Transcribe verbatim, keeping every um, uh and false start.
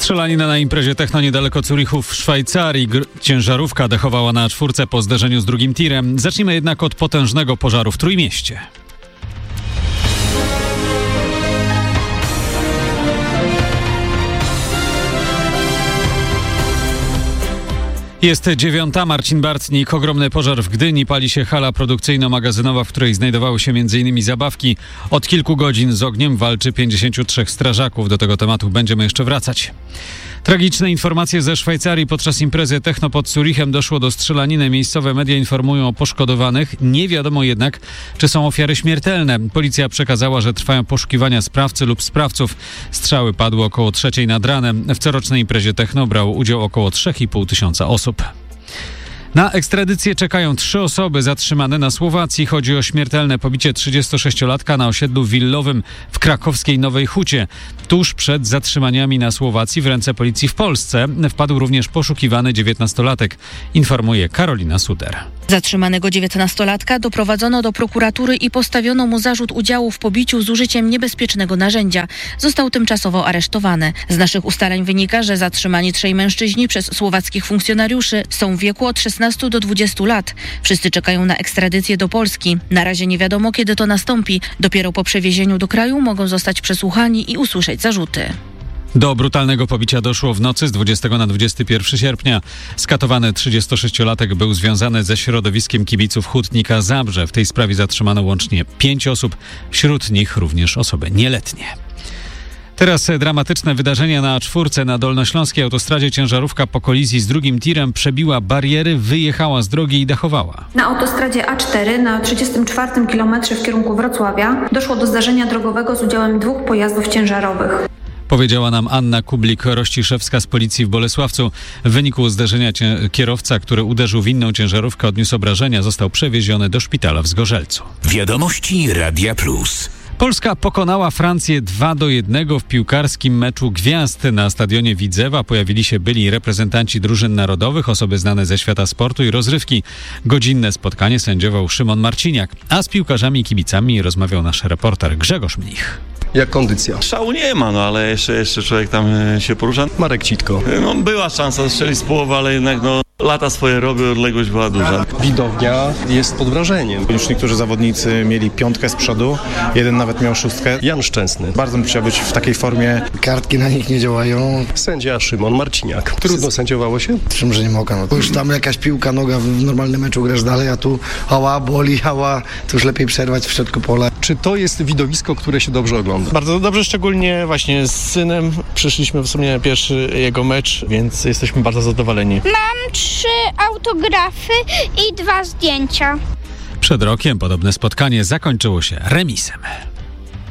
Strzelanina na imprezie techno niedaleko Zurichu w Szwajcarii. Gr- ciężarówka dechowała na czwórce po zderzeniu z drugim tirem. Zacznijmy jednak od potężnego pożaru w Trójmieście. Jest dziewiąta, Marcin Bartnik. Ogromny pożar w Gdyni. Pali się hala produkcyjno-magazynowa, w której znajdowały się między innymi zabawki. Od kilku godzin z ogniem walczy pięćdziesięciu trzech strażaków. Do tego tematu będziemy jeszcze wracać. Tragiczne informacje ze Szwajcarii. Podczas imprezy techno pod Zurichem doszło do strzelaniny. Miejscowe media informują o poszkodowanych. Nie wiadomo jednak, czy są ofiary śmiertelne. Policja przekazała, że trwają poszukiwania sprawcy lub sprawców. Strzały padły około trzeciej nad ranem. W corocznej imprezie techno brało udział około trzy i pół tysiąca osób. Na ekstradycję czekają trzy osoby zatrzymane na Słowacji. Chodzi o śmiertelne pobicie trzydziestosześciolatka na osiedlu willowym w krakowskiej Nowej Hucie. Tuż przed zatrzymaniami na Słowacji w ręce policji w Polsce wpadł również poszukiwany dziewiętnastolatek, informuje Karolina Suder. Zatrzymanego dziewiętnastolatka doprowadzono do prokuratury i postawiono mu zarzut udziału w pobiciu z użyciem niebezpiecznego narzędzia. Został tymczasowo aresztowany. Z naszych ustaleń wynika, że zatrzymani trzej mężczyźni przez słowackich funkcjonariuszy są w wieku od szesnastu do dwudziestu lat. Wszyscy czekają na ekstradycję do Polski. Na razie nie wiadomo, kiedy to nastąpi. Dopiero po przewiezieniu do kraju mogą zostać przesłuchani i usłyszeć zarzuty. Do brutalnego pobicia doszło w nocy z dwudziestego na dwudziestego pierwszego sierpnia. Skatowany trzydziestosześciolatek był związany ze środowiskiem kibiców Hutnika Zabrze. W tej sprawie zatrzymano łącznie pięć osób, wśród nich również osoby nieletnie. Teraz dramatyczne wydarzenia na A cztery. Na dolnośląskiej autostradzie ciężarówka po kolizji z drugim tirem przebiła bariery, wyjechała z drogi i dechowała. Na autostradzie A cztery na trzydziestym czwartym kilometrze w kierunku Wrocławia doszło do zdarzenia drogowego z udziałem dwóch pojazdów ciężarowych. Powiedziała nam Anna Kublik-Rościszewska z policji w Bolesławcu. W wyniku zderzenia cie- kierowca, który uderzył w inną ciężarówkę, odniósł obrażenia, został przewieziony do szpitala w Zgorzelcu. Wiadomości Radia Plus. Polska pokonała Francję dwa do jednego w piłkarskim meczu gwiazd. Na stadionie Widzewa pojawili się byli reprezentanci drużyn narodowych, osoby znane ze świata sportu i rozrywki. Godzinne spotkanie sędziował Szymon Marciniak, a z piłkarzami i kibicami rozmawiał nasz reporter Grzegorz Mnich. Jak kondycja? Szału nie ma, no ale jeszcze, jeszcze człowiek tam e, się porusza. Marek Citko. No, była szansa strzelić z połowy, ale jednak no, lata swoje robią, odległość była duża. Widownia jest pod wrażeniem. Już niektórzy zawodnicy mieli piątkę z przodu, jeden nawet miał szóstkę. Jan Szczęsny. Bardzo bym chciał być w takiej formie. Kartki na nich nie działają. Sędzia Szymon Marciniak. Trudno sędziowało się? Czym, że nie mogę. No. Już tam jakaś piłka, noga w normalnym meczu grasz dalej, a tu hała, boli, hała. To już lepiej przerwać w środku pola. Czy to jest widowisko, które się dobrze ogląda? Bardzo dobrze, szczególnie właśnie z synem. Przyszliśmy w sumie na pierwszy jego mecz, więc jesteśmy bardzo zadowoleni. Mam trzy autografy i dwa zdjęcia. Przed rokiem podobne spotkanie zakończyło się remisem.